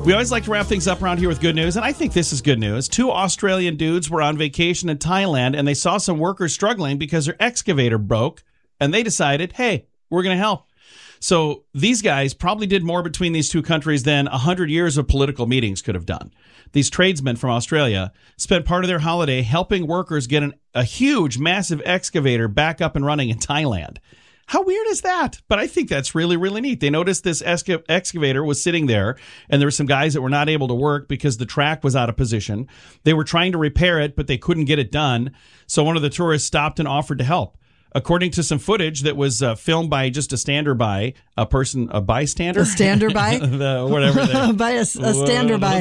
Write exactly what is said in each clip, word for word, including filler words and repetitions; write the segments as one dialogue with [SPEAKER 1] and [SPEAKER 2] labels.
[SPEAKER 1] We always like to wrap things up around here with good news, and I think this is good news. Two Australian dudes were on vacation in Thailand, and they saw some workers struggling because their excavator broke, and they decided, hey, we're going to help. So these guys probably did more between these two countries than one hundred years of political meetings could have done. These tradesmen from Australia spent part of their holiday helping workers get an, a huge, massive excavator back up and running in Thailand. How weird is that? But I think that's really, really neat. They noticed this exca- excavator was sitting there, and there were some guys that were not able to work because the track was out of position. They were trying to repair it, but they couldn't get it done. So one of the tourists stopped and offered to help. According to some footage that was uh, filmed by just a stander-by, a person, a bystander?
[SPEAKER 2] A stander-by?
[SPEAKER 1] the, whatever.
[SPEAKER 2] by a, a stander-by.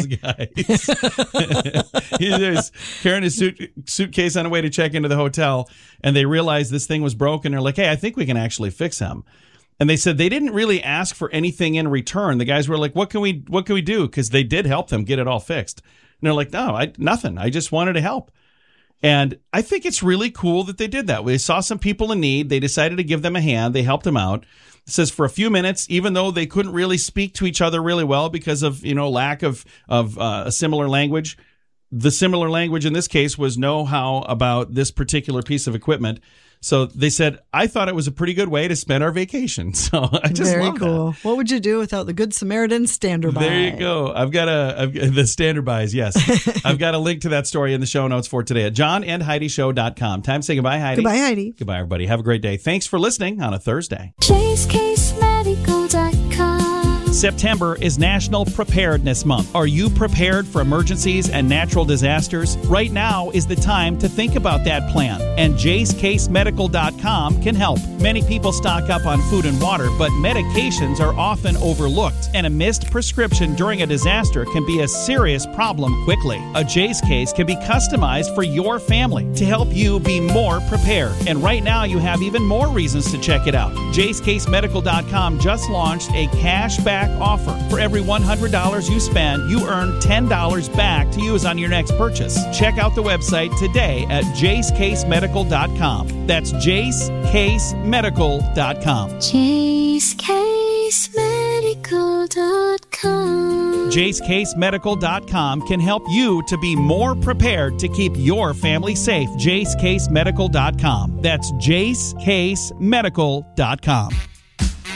[SPEAKER 1] He's carrying his suit, suitcase on the way to check into the hotel, and they realized this thing was broken. They're like, hey, I think we can actually fix him. And they said they didn't really ask for anything in return. The guys were like, what can we what can we do? Because they did help them get it all fixed. And they're like, no, I, nothing. I just wanted to help. And I think it's really cool that they did that. They saw some people in need. They decided to give them a hand. They helped them out. It says for a few minutes, even though they couldn't really speak to each other really well because of, you know, lack of, of uh, a similar language. The similar language in this case was know-how about this particular piece of equipment. So they said, I thought it was a pretty good way to spend our vacation. So I just
[SPEAKER 2] Very
[SPEAKER 1] love
[SPEAKER 2] cool.
[SPEAKER 1] that.
[SPEAKER 2] What would you do without the Good Samaritan stander-by?
[SPEAKER 1] There you go. I've got a I've, the stander-bys, yes. I've got a link to that story in the show notes for today at john and heidi show dot com. Time to say goodbye, Heidi.
[SPEAKER 2] Goodbye, Heidi.
[SPEAKER 1] Goodbye, everybody. Have a great day. Thanks for listening on a Thursday.
[SPEAKER 3] Chase Case Medical dot com.
[SPEAKER 1] September is National Preparedness Month. Are you prepared for emergencies and natural disasters? Right now is the time to think about that plan, and Jace Case Medical dot com can help. Many people stock up on food and water, but medications are often overlooked, and a missed prescription during a disaster can be a serious problem quickly. A Jace case can be customized for your family to help you be more prepared, and right now you have even more reasons to check it out. Jace Case Medical dot com just launched a cashback offer. For every one hundred dollars you spend, you earn ten dollars back to use on your next purchase. Check out the website today at Jace Case Medical dot com. That's Jace Case Medical dot com.
[SPEAKER 3] Chase Case Medical dot com.
[SPEAKER 1] Jace Case Medical dot com can help you to be more prepared to keep your family safe. Jace Case Medical dot com. That's Jace Case Medical dot com.